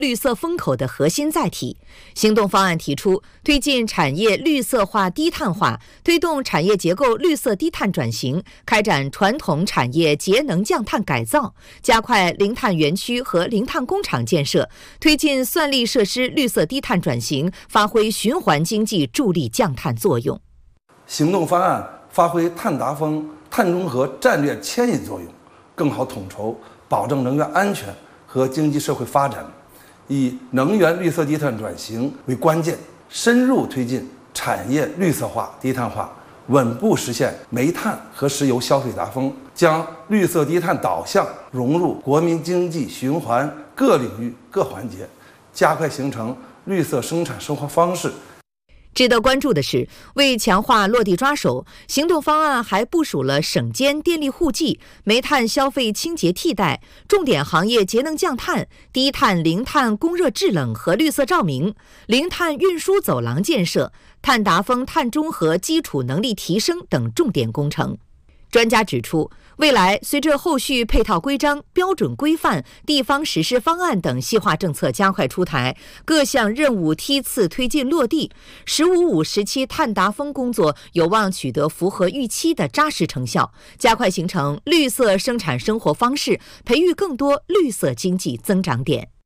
绿色风口的核心载体。行动方案提出，推进产业绿色化、低碳化，推动产业结构绿色低碳转型，开展传统产业节能降碳改造，加快零碳园区和零碳工厂建设，推进算力设施绿色低碳转型，发挥循环经济助力降碳作用。 行动方案发挥碳达峰、碳中和战略牵引作用，更好统筹保证能源安全和经济社会发展，以能源绿色低碳转型为关键，深入推进产业绿色化、低碳化，稳步实现煤炭和石油消费达峰，将绿色低碳导向融入国民经济循环各领域各环节，加快形成绿色生产生活方式。 值得关注的是，为强化落地抓手，行动方案还部署了省间电力互济、煤炭消费清洁替代、重点行业节能降碳、低碳零碳供热制冷和绿色照明、零碳运输走廊建设、碳达峰、碳中和基础能力提升等重点工程。专家指出，未来随着后续配套规章、标准规范、地方实施方案等细化政策加快出台，各项任务梯次推进落地，“15+5”时期碳达峰工作有望取得符合预期的扎实成效，加快形成绿色生产生活方式，培育更多绿色经济增长点。